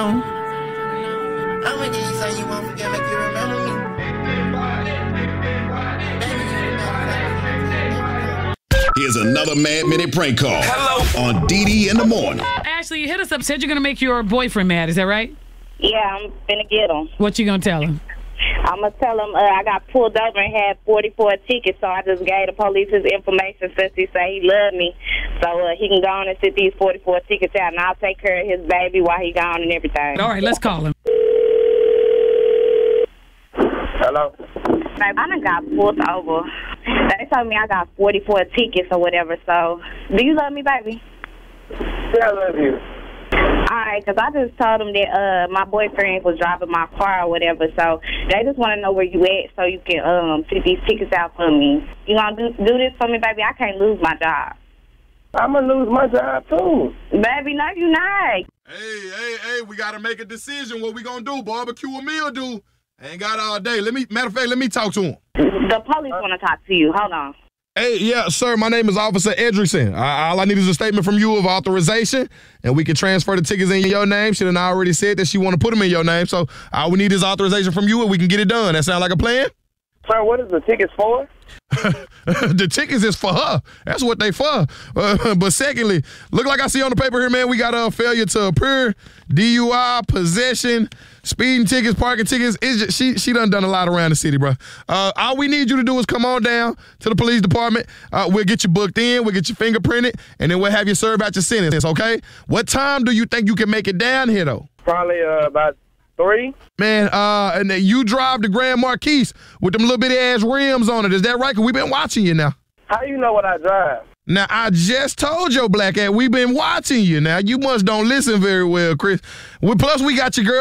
know. I'ma give you something you won't forget, make you remember me. Here's another Mad Minute prank call. Hello. On DD in the morning. Ashley, you hit us up, said you're going to make your boyfriend mad. Is that right? Yeah, I'm finna get him. What you going to tell him? I'm going to tell him I got pulled over and had 44 tickets, so I just gave the police his information since he said he loved me. So he can go on and sit these 44 tickets out, and I'll take care of his baby while he gone and everything. All right, let's call him. Hello? Babe, I done got pulled over. They told me I got 44 tickets or whatever, so do you love me, baby? Yeah, I love you. All right, because I just told them that my boyfriend was driving my car or whatever, so they just want to know where you at so you can fit these tickets out for me. You want to do this for me, baby? I can't lose my job. I'm going to lose my job, too. Baby, no, you not. Hey, we got to make a decision. What we going to do? Barbecue a meal, do? Ain't got all day. Matter of fact, let me talk to him. The police want to talk to you. Hold on. Hey, yeah, sir, my name is Officer Edrickson. All I need is a statement from you of authorization, and we can transfer the tickets in your name. She done already said that she want to put them in your name, so all we need is authorization from you, and we can get it done. That sound like a plan? Sir, what is the tickets for? The tickets is for her. That's what they for. But secondly, look like I see on the paper here, man, we got a failure to appear, DUI, possession, speeding tickets, parking tickets. It's just, she done a lot around the city, bro. All we need you to do is come on down to the police department. We'll get you booked in, we'll get you fingerprinted, and then we'll have you serve out your sentence, okay? What time do you think you can make it down here, though? Probably about 3. Man, and you drive the Grand Marquis with them little bitty ass rims on it. Is that right? Because we've been watching you now. How you know what I drive? Now, I just told your black ass we've been watching you now. You must don't listen very well, Chris. Plus, we got your girl